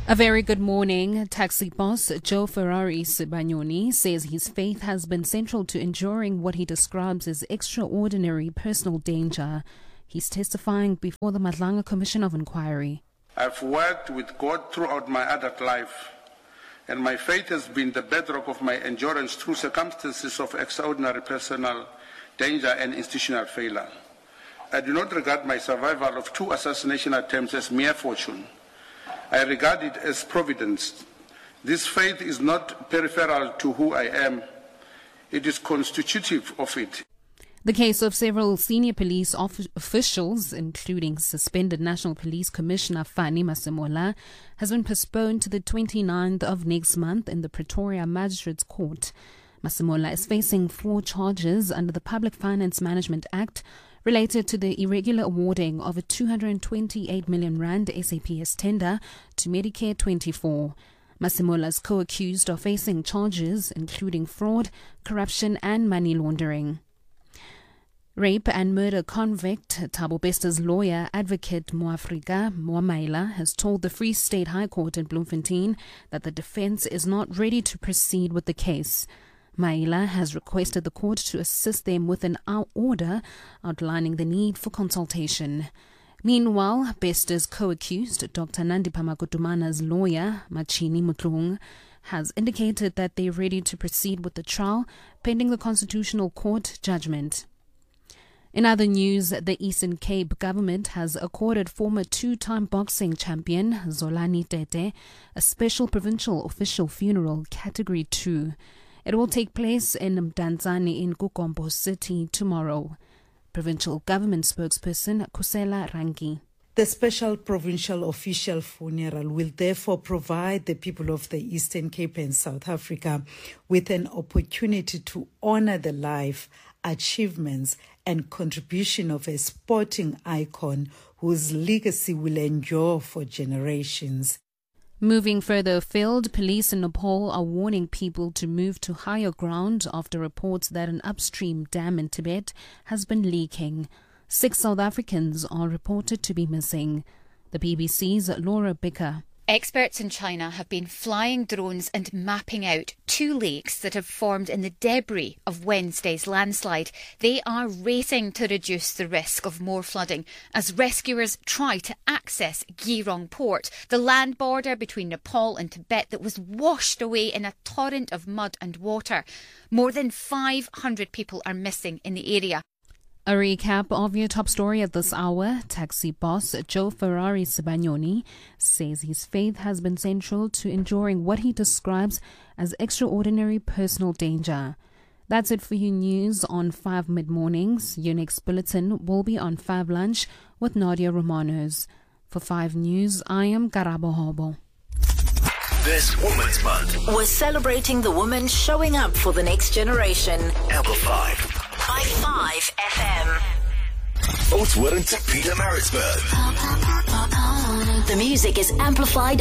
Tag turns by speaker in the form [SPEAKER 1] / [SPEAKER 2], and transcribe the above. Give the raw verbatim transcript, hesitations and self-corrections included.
[SPEAKER 1] A very good morning. Taxi boss Joe Ferrari Sibanyoni says his faith has been central to enduring what he describes as extraordinary personal danger. He's testifying before the Madlanga Commission of Inquiry.
[SPEAKER 2] I've worked with God throughout my adult life, and my faith has been the bedrock of my endurance through circumstances of extraordinary personal danger and institutional failure. I do not regard my survival of two assassination attempts as mere fortune. I regard it as providence. This faith is not peripheral to who I am. It is constitutive of it.
[SPEAKER 1] The case of several senior police officials, including suspended National Police Commissioner Fani Masemola, has been postponed to the twenty-ninth of next month in the Pretoria Magistrates Court. Masemola is facing four charges under the Public Finance Management Act related to the irregular awarding of a two hundred twenty-eight million rand S A P S tender to Medicare twenty-four. Masemola is co-accused of facing charges including fraud, corruption and money laundering. Rape and murder convict Thabo Bester's lawyer, advocate Moafrika Moamaila, has told the Free State High Court in Bloemfontein that the defense is not ready to proceed with the case. Maila has requested the court to assist them with an order outlining the need for consultation. Meanwhile, Bester's co-accused, Doctor Nandipha Makutumana's lawyer, Machini Mutlung, has indicated that they are ready to proceed with the trial pending the Constitutional Court judgment. In other news, the Eastern Cape government has accorded former two-time boxing champion Zolani Tete a special provincial official funeral Category two. It will take place in Mdantsane in Kukombo City tomorrow. Provincial government spokesperson Kusela Rangi.
[SPEAKER 3] The special provincial official funeral will therefore provide the people of the Eastern Cape and South Africa with an opportunity to honor the life, achievements and contribution of a sporting icon whose legacy will endure for generations.
[SPEAKER 1] Moving further afield, police in Nepal are warning people to move to higher ground after reports that an upstream dam in Tibet has been leaking. Six South Africans are reported to be missing. The B B C's Laura Bicker.
[SPEAKER 4] Experts in China have been flying drones and mapping out two lakes that have formed in the debris of Wednesday's landslide. They are racing to reduce the risk of more flooding as rescuers try to access Girong port, the land border between Nepal and Tibet that was washed away in a torrent of mud and water. More than five hundred people are missing in the area.
[SPEAKER 1] A recap of your top story at this hour. Taxi boss Joe Ferrari Sibanyoni says his faith has been central to enduring what he describes as extraordinary personal danger. That's it for your news on five Mid-Mornings. Your next bulletin will be on five Lunch with Nadia Romanos. For five News, I am Karabo Hobo.
[SPEAKER 5] This Women's Month,
[SPEAKER 6] we're celebrating the women showing up for the next generation.
[SPEAKER 5] Amplified
[SPEAKER 6] by five F M.
[SPEAKER 5] Oatswood and Pietermaritzburg.
[SPEAKER 6] The music is amplified